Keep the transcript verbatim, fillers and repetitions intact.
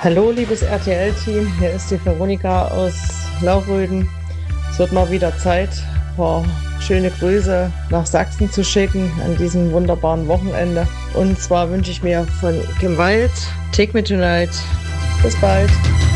Hallo, liebes R T L-Team, hier ist die Veronika aus Laurröden. Es wird mal wieder Zeit, ein paar schöne Grüße nach Sachsen zu schicken an diesem wunderbaren Wochenende. Und zwar wünsche ich mir von Kim Wilde, Take Me Tonight. Bis bald.